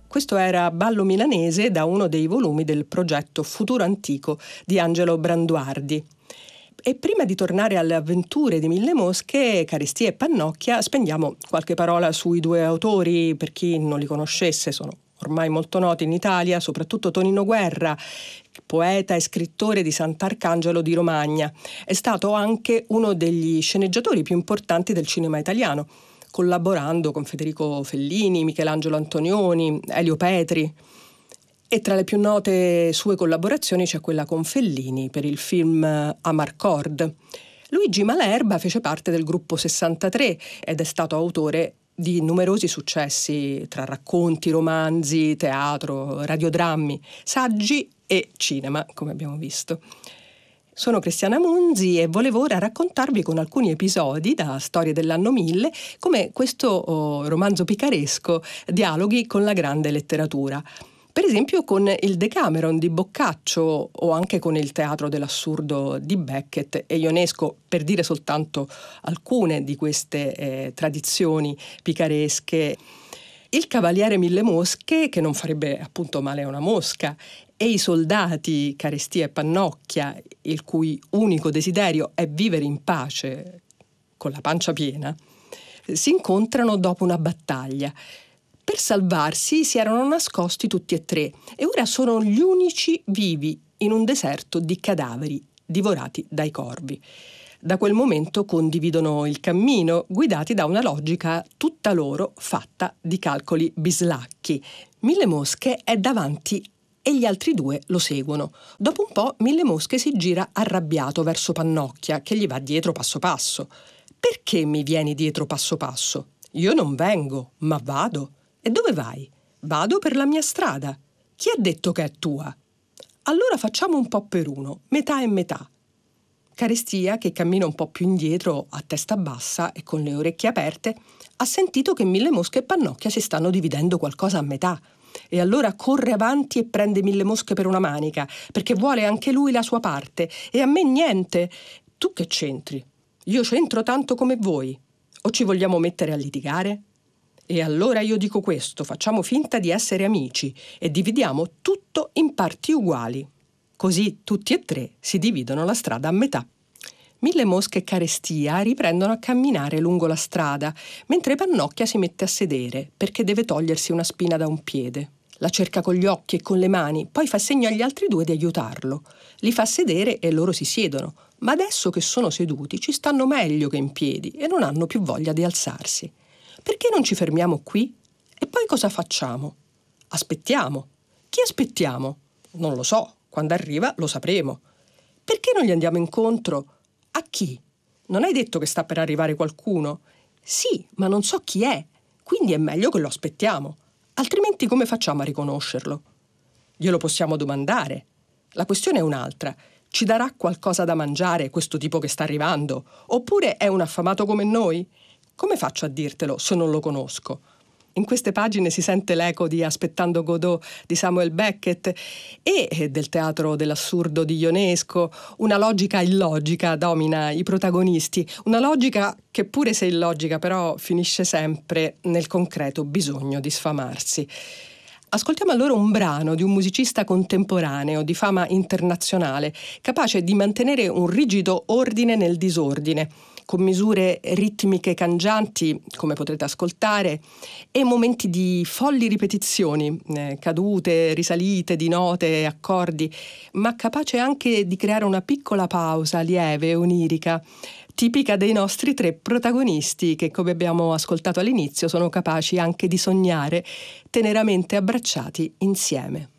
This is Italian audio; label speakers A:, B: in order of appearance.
A: Questo era Ballo milanese da uno dei volumi del progetto Futuro Antico di Angelo Branduardi. E prima di tornare alle avventure di Mille Mosche, Carestia e Pannocchia, spendiamo qualche parola sui due autori. Per chi non li conoscesse, sono ormai molto noti in Italia, soprattutto Tonino Guerra, poeta e scrittore di Sant'Arcangelo di Romagna. È stato anche uno degli sceneggiatori più importanti del cinema italiano, collaborando con Federico Fellini, Michelangelo Antonioni, Elio Petri. E tra le più note sue collaborazioni c'è quella con Fellini per il film Amarcord. Luigi Malerba fece parte del gruppo 63 ed è stato autore di numerosi successi tra racconti, romanzi, teatro, radiodrammi, saggi e cinema, come abbiamo visto. Sono Cristiana Munzi e volevo ora raccontarvi con alcuni episodi da Storie dell'anno 1000 come questo romanzo picaresco dialoghi con la grande letteratura. Per esempio con il Decameron di Boccaccio o anche con il Teatro dell'assurdo di Beckett e Ionesco, per dire soltanto alcune di queste tradizioni picaresche. Il Cavaliere Mille Mosche, che non farebbe appunto male a una mosca, e i soldati Carestia e Pannocchia, il cui unico desiderio è vivere in pace con la pancia piena, si incontrano dopo una battaglia. Per salvarsi si erano nascosti tutti e tre e ora sono gli unici vivi in un deserto di cadaveri divorati dai corvi. Da quel momento condividono il cammino, guidati da una logica tutta loro fatta di calcoli bislacchi. Mille Mosche è davanti e gli altri due lo seguono. Dopo un po' Mille Mosche si gira arrabbiato verso Pannocchia, che gli va dietro passo passo. «Perché mi vieni dietro passo passo? Io non vengo, ma vado». «E dove vai?» «Vado per la mia strada». «Chi ha detto che è tua?» «Allora facciamo un po' per uno, metà e metà». Carestia, che cammina un po' più indietro a testa bassa e con le orecchie aperte, ha sentito che Mille Mosche e Pannocchia si stanno dividendo qualcosa a metà. E allora corre avanti e prende Mille Mosche per una manica, perché vuole anche lui la sua parte, e a me niente. Tu che c'entri? Io c'entro tanto come voi. O ci vogliamo mettere a litigare? E allora io dico questo, facciamo finta di essere amici e dividiamo tutto in parti uguali. Così tutti e tre si dividono la strada a metà. Mille Mosche e Carestia riprendono a camminare lungo la strada, mentre Pannocchia si mette a sedere, perché deve togliersi una spina da un piede. La cerca con gli occhi e con le mani, poi fa segno agli altri due di aiutarlo. Li fa sedere e loro si siedono, ma adesso che sono seduti ci stanno meglio che in piedi e non hanno più voglia di alzarsi. Perché non ci fermiamo qui? E poi cosa facciamo? Aspettiamo. Chi aspettiamo? Non lo so, quando arriva lo sapremo. Perché non gli andiamo incontro? A chi? Non hai detto che sta per arrivare qualcuno? Sì, ma non so chi è, quindi è meglio che lo aspettiamo. Altrimenti come facciamo a riconoscerlo? Glielo possiamo domandare. La questione è un'altra. Ci darà qualcosa da mangiare questo tipo che sta arrivando? Oppure è un affamato come noi? Come faccio a dirtelo se non lo conosco? In queste pagine si sente l'eco di Aspettando Godot di Samuel Beckett e del Teatro dell'assurdo di Ionesco. Una logica illogica domina i protagonisti, una logica che pure se illogica però finisce sempre nel concreto bisogno di sfamarsi. Ascoltiamo allora un brano di un musicista contemporaneo di fama internazionale, capace di mantenere un rigido ordine nel disordine, con misure ritmiche cangianti, come potrete ascoltare, e momenti di folli ripetizioni, cadute, risalite di note e accordi, ma capace anche di creare una piccola pausa lieve e onirica, tipica dei nostri tre protagonisti che, come abbiamo ascoltato all'inizio, sono capaci anche di sognare teneramente abbracciati insieme.